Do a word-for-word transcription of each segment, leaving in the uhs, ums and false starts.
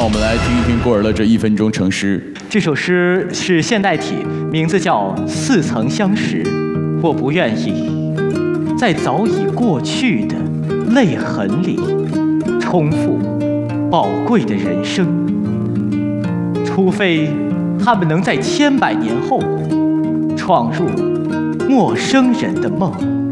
我们来听一听郭尔的这一分钟成诗。 这首诗是现代体，名字叫《似曾相识》。我不愿意在早已过去的泪痕里重复宝贵的人生，除非他们能在千百年后闯入陌生人的梦。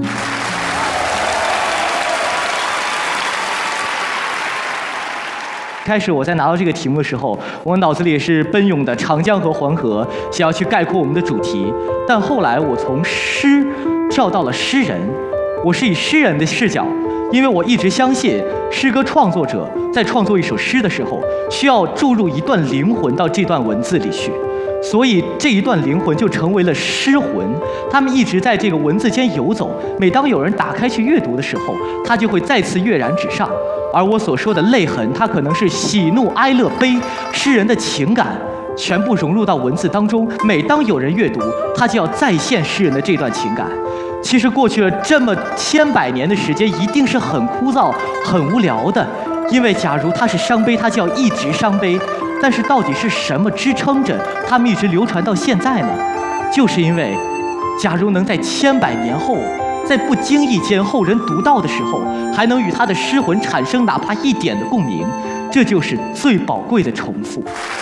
开始我在拿到这个题目的时候，我脑子里是奔涌的长江和黄河，想要去概括我们的主题。但后来我从诗跳到了诗人，我是以诗人的视角，因为我一直相信诗歌创作者在创作一首诗的时候，需要注入一段灵魂到这段文字里去。所以这一段灵魂就成为了诗魂，他们一直在这个文字间游走。每当有人打开去阅读的时候，它就会再次跃然纸上。而我所说的泪痕，它可能是喜怒哀乐悲，诗人的情感全部融入到文字当中。每当有人阅读，他就要再现诗人的这段情感。其实过去了这么千百年的时间，一定是很枯燥、很无聊的。因为假如他是伤悲，他就要一直伤悲。但是到底是什么支撑着他们一直流传到现在呢？就是因为，假如能在千百年后，在不经意间后人读到的时候，还能与他的诗魂产生哪怕一点的共鸣，这就是最宝贵的重复。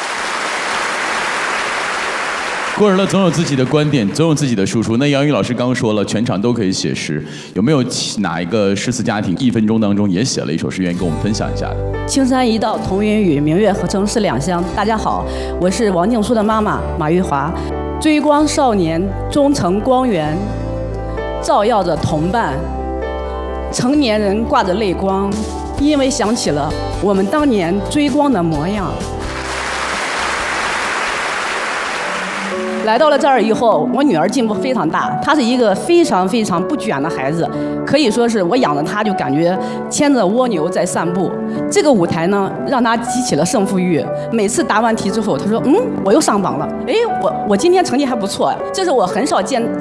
郭尔乐总有自己的观点，总有自己的输出。那杨宇老师刚刚说了，全场都可以写诗，有没有哪一个诗词家庭一分钟当中也写了一首诗，愿意跟我们分享一下的？ 青山一道同云雨，明月合成是两乡。大家好，我是王静书的妈妈马玉华。追光少年，终成光源，照耀着同伴。成年人挂着泪光，因为想起了我们当年追光的模样。来到了这儿以后，我女儿进步非常大，她是一个非常非常不卷的孩子，可以说是我养着她就感觉牵着蜗牛在散步。这个舞台呢，让她激起了胜负欲。每次答完题之后，她说：“嗯，我又上榜了，哎，我我今天成绩还不错。”这是我很少见。